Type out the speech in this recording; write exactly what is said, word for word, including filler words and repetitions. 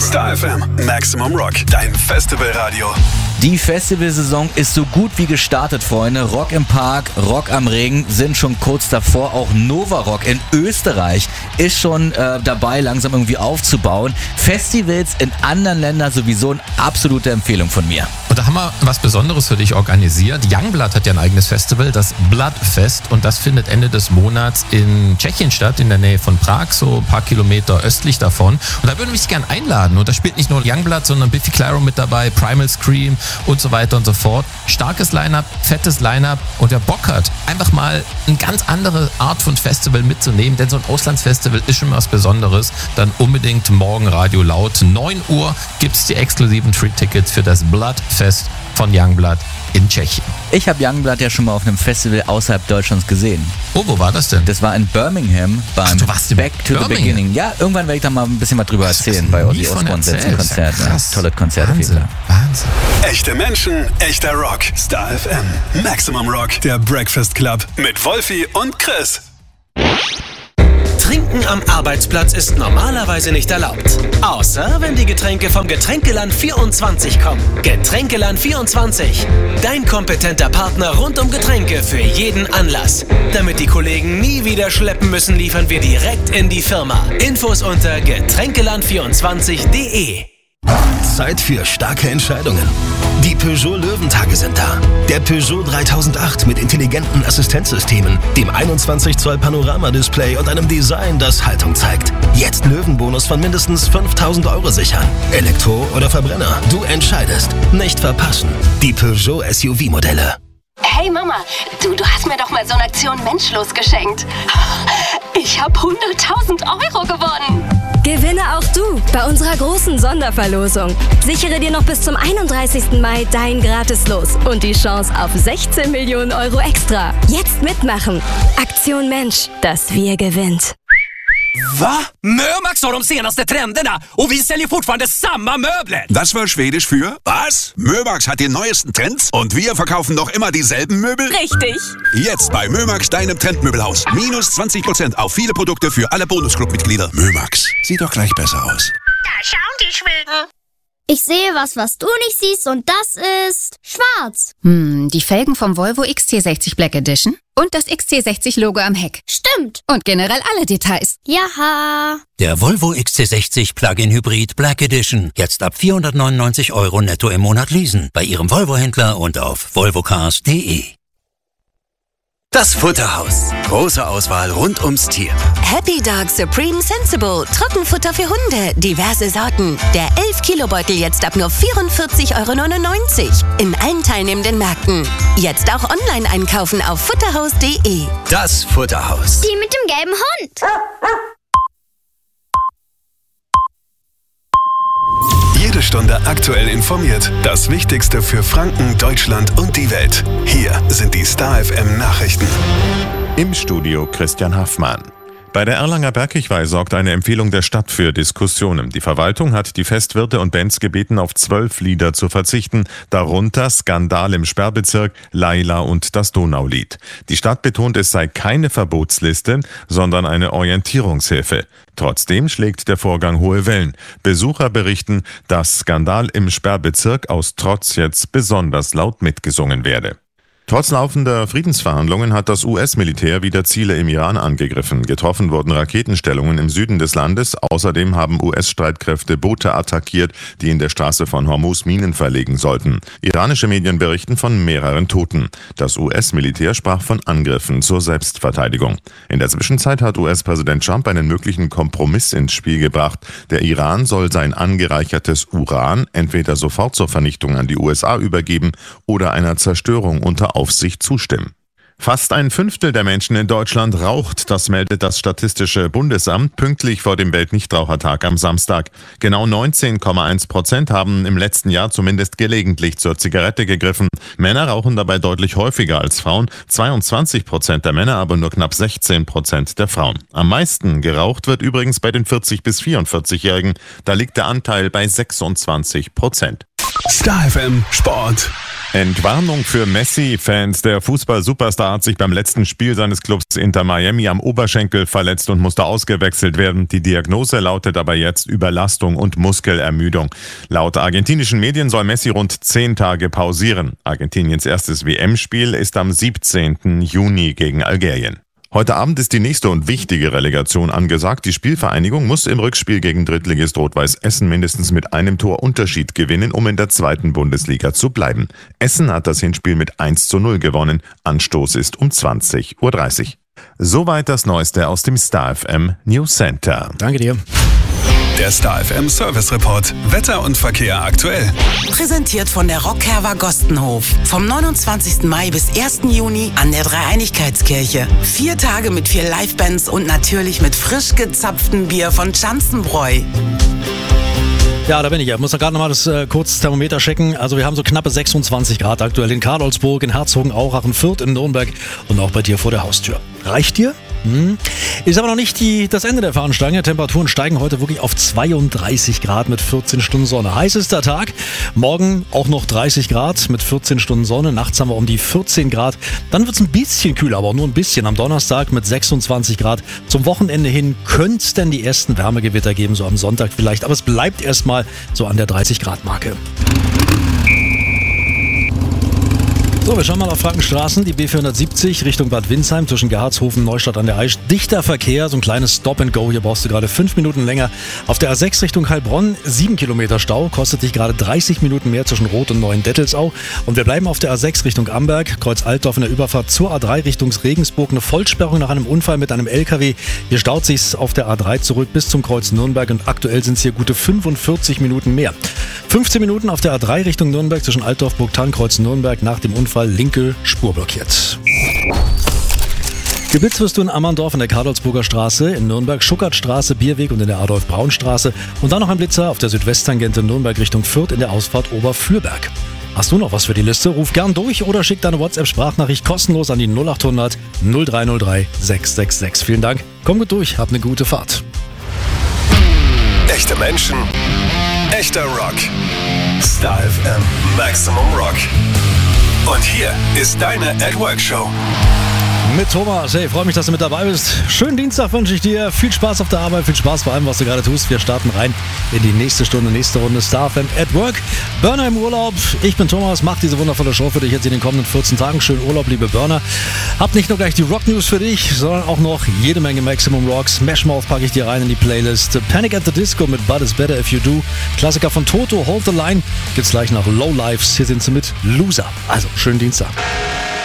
Star F M Maximum Rock, dein Festivalradio. Die Festivalsaison ist so gut wie gestartet, Freunde. Rock im Park, Rock am Ring sind schon kurz davor. Auch Nova Rock in Österreich ist schon äh, dabei, langsam irgendwie aufzubauen. Festivals in anderen Ländern sowieso eine absolute Empfehlung von mir. Und da haben wir was Besonderes für dich organisiert. Youngblood hat ja ein eigenes Festival, das Bloodfest. Und das findet Ende des Monats in Tschechien statt, in der Nähe von Prag, so ein paar Kilometer östlich davon. Und da würden wir dich gerne einladen. Und da spielt nicht nur Youngblood, sondern Biffy Clyro mit dabei, Primal Scream und so weiter und so fort. Starkes Line-Up, fettes Line-Up. Und wer Bock hat, einfach mal eine ganz andere Art von Festival mitzunehmen, denn so ein Auslandsfestival ist schon was Besonderes, dann unbedingt morgen Radio Laut. neun Uhr gibt's die exklusiven Free-Tickets für das Bloodfest von Youngblood in Tschechien. Ich habe Youngblood ja schon mal auf einem Festival außerhalb Deutschlands gesehen. Oh, wo war das denn? Das war in Birmingham beim Ach, du warst in Back to Birmingham? the Beginning. Ja, irgendwann werde ich da mal ein bisschen was drüber Das erzählen hast du bei nie Ozzy von Osbourne erzählt. Konzert. Ja, Krass. tolle Konzerte. auf jeden Wahnsinn, Fall. Wahnsinn. Echte Menschen, echter Rock. Star F M Maximum Rock, der Breakfast Club mit Wolfi und Chris. Trinken am Arbeitsplatz ist normalerweise nicht erlaubt. Außer wenn die Getränke vom Getränkeland vierundzwanzig kommen. Getränkeland vierundzwanzig. Dein kompetenter Partner rund um Getränke für jeden Anlass. Damit die Kollegen nie wieder schleppen müssen, liefern wir direkt in die Firma. Infos unter getränkeland vierundzwanzig punkt de. Zeit für starke Entscheidungen. Die Peugeot Löwentage sind da. Der Peugeot dreitausendacht mit intelligenten Assistenzsystemen, dem einundzwanzig Zoll Panoramadisplay und einem Design, das Haltung zeigt. Jetzt Löwenbonus von mindestens fünftausend Euro sichern. Elektro oder Verbrenner, du entscheidest. Nicht verpassen. Die Peugeot S U V-Modelle. Hey Mama, du, du hast mir doch mal so eine Aktion Menschlos geschenkt. Ich habe hunderttausend Euro gewonnen. Gewinne auch du bei unserer großen Sonderverlosung. Sichere dir noch bis zum einunddreißigsten Mai dein Gratis-Los und die Chance auf sechzehn Millionen Euro extra. Jetzt mitmachen. Aktion Mensch, das Wir gewinnt. Va? Mömax har de senaste trenderna och vi säljer fortfarande samma möbler. Das war Schwedisch für was? Mömax hat die neuesten Trends und wir verkaufen noch immer dieselben Möbel? Richtig. Jetzt bei Mömax, deinem Trendmöbelhaus. Minus zwanzig Prozent auf viele Produkte für alle Bonusclub-Mitglieder. Mömax, sieht doch gleich besser aus. Da schauen die Schweden. Ich sehe was, was du nicht siehst, und das ist schwarz. Hm, die Felgen vom Volvo X C sechzig Black Edition und das X C sechzig Logo am Heck. Stimmt. Und generell alle Details. Jaha. Der Volvo X C sechzig Plug-in Hybrid Black Edition. Jetzt ab vierhundertneunundneunzig Euro netto im Monat leasen. Bei Ihrem Volvo-Händler und auf volvocars punkt de. Das Futterhaus. Große Auswahl rund ums Tier. Happy Dog Supreme Sensible. Trockenfutter für Hunde. Diverse Sorten. Der elf Kilo Beutel jetzt ab nur vierundvierzig Euro neunundneunzig. In allen teilnehmenden Märkten. Jetzt auch online einkaufen auf futterhaus punkt de. Das Futterhaus. Die mit dem gelben Hund. Jede Stunde aktuell informiert. Das Wichtigste für Franken, Deutschland und die Welt. Hier sind die Star F M Nachrichten. Im Studio Christian Haffmann. Bei der Erlanger Bergkirchweih sorgt eine Empfehlung der Stadt für Diskussionen. Die Verwaltung hat die Festwirte und Bands gebeten, auf zwölf Lieder zu verzichten, darunter Skandal im Sperrbezirk, Laila und das Donaulied. Die Stadt betont, es sei keine Verbotsliste, sondern eine Orientierungshilfe. Trotzdem schlägt der Vorgang hohe Wellen. Besucher berichten, dass Skandal im Sperrbezirk aus Trotz jetzt besonders laut mitgesungen werde. Trotz laufender Friedensverhandlungen hat das U S-Militär wieder Ziele im Iran angegriffen. Getroffen wurden Raketenstellungen im Süden des Landes. Außerdem haben U S-Streitkräfte Boote attackiert, die in der Straße von Hormuz Minen verlegen sollten. Iranische Medien berichten von mehreren Toten. Das U S-Militär sprach von Angriffen zur Selbstverteidigung. In der Zwischenzeit hat U S-Präsident Trump einen möglichen Kompromiss ins Spiel gebracht. Der Iran soll sein angereichertes Uran entweder sofort zur Vernichtung an die U S A übergeben oder einer Zerstörung unter Aufsicht zustimmen. Fast ein Fünftel der Menschen in Deutschland raucht, das meldet das Statistische Bundesamt pünktlich vor dem Weltnichtrauchertag am Samstag. Genau neunzehn Komma eins Prozent haben im letzten Jahr zumindest gelegentlich zur Zigarette gegriffen. Männer rauchen dabei deutlich häufiger als Frauen, zweiundzwanzig Prozent der Männer, aber nur knapp sechzehn Prozent der Frauen. Am meisten geraucht wird übrigens bei den vierzig- bis vierundvierzig-Jährigen, da liegt der Anteil bei sechsundzwanzig Prozent. Star F M Sport. Entwarnung für Messi-Fans. Der Fußball-Superstar hat sich beim letzten Spiel seines Clubs Inter Miami am Oberschenkel verletzt und musste ausgewechselt werden. Die Diagnose lautet aber jetzt Überlastung und Muskelermüdung. Laut argentinischen Medien soll Messi rund zehn Tage pausieren. Argentiniens erstes W M-Spiel ist am siebzehnten Juni gegen Algerien. Heute Abend ist die nächste und wichtige Relegation angesagt. Die Spielvereinigung muss im Rückspiel gegen Drittligist Rot-Weiß Essen mindestens mit einem Tor Unterschied gewinnen, um in der zweiten Bundesliga zu bleiben. Essen hat das Hinspiel mit eins zu null gewonnen. Anstoß ist um zwanzig Uhr dreißig. Soweit das Neueste aus dem Star F M News Center. Danke dir. Der Star F M Service Report. Wetter und Verkehr aktuell. Präsentiert von der Rockherwa Gostenhof. Vom neunundzwanzigsten Mai bis ersten Juni an der Dreieinigkeitskirche. Vier Tage mit vier Livebands und natürlich mit frisch gezapftem Bier von Schanzenbräu. Ja, da bin ich ja. Ich muss gerade nochmal das äh, kurz Thermometer checken. Also wir haben so knappe sechsundzwanzig Grad aktuell in Karlsburg, in Herzogenaurach, in Fürth, in Nürnberg und auch bei dir vor der Haustür. Reicht dir? Hm. Ist aber noch nicht die, das Ende der Fahnenstange. Temperaturen steigen heute wirklich auf zweiunddreißig Grad mit vierzehn Stunden Sonne. Heißester Tag. Morgen auch noch dreißig Grad mit vierzehn Stunden Sonne. Nachts haben wir um die vierzehn Grad. Dann wird es ein bisschen kühler, aber auch nur ein bisschen. Am Donnerstag mit sechsundzwanzig Grad. Zum Wochenende hin könnte es denn die ersten Wärmegewitter geben, so am Sonntag vielleicht. Aber es bleibt erstmal so an der dreißig Grad Marke. So, wir schauen mal auf Frankenstraßen, die B vierhundertsiebzig Richtung Bad Windsheim zwischen Geharzhofen, Neustadt an der Aisch. Dichter Verkehr, so ein kleines Stop and Go, hier brauchst du gerade fünf Minuten länger. Auf der A sechs Richtung Heilbronn, sieben Kilometer Stau, kostet dich gerade dreißig Minuten mehr zwischen Roth und Neuendettelsau. Und wir bleiben auf der A sechs Richtung Amberg, Kreuz Altdorf in der Überfahrt zur A drei Richtung Regensburg. Eine Vollsperrung nach einem Unfall mit einem L K W. Hier staut sich's auf der A drei zurück bis zum Kreuz Nürnberg und aktuell sind es hier gute fünfundvierzig Minuten mehr. fünfzehn Minuten auf der A drei Richtung Nürnberg zwischen Altdorf, Burgthann, Kreuz Nürnberg nach dem Unfall, linke Spur blockiert. Geblitzt wirst du in Ammerndorf in der Karlsburger Straße, in Nürnberg Schuckertstraße, Bierweg und in der Adolf-Braun-Straße und dann noch ein Blitzer auf der Südwesttangente Nürnberg Richtung Fürth in der Ausfahrt Oberfürberg. Hast du noch was für die Liste? Ruf gern durch oder schick deine WhatsApp-Sprachnachricht kostenlos an die null acht hundert null drei null drei sechs sechs sechs. Vielen Dank, komm gut durch, hab eine gute Fahrt. Echte Menschen, echter Rock. Star F M Maximum Rock. Und hier ist deine At Work Show. Mit Thomas. Hey, freue mich, dass du mit dabei bist. Schönen Dienstag wünsche ich dir. Viel Spaß auf der Arbeit, viel Spaß bei allem, was du gerade tust. Wir starten rein in die nächste Stunde, nächste Runde Star F M at Work. Burner im Urlaub. Ich bin Thomas, mach diese wundervolle Show für dich jetzt in den kommenden vierzehn Tagen. Schönen Urlaub, liebe Burner. Hab nicht nur gleich die Rock News für dich, sondern auch noch jede Menge Maximum Rock. Smash Mouth packe ich dir rein in die Playlist. Panic at the Disco mit But It's Better If You Do. Klassiker von Toto, Hold the Line. Gibt's gleich nach Low Lives. Hier sind sie mit Loser. Also, schönen Dienstag.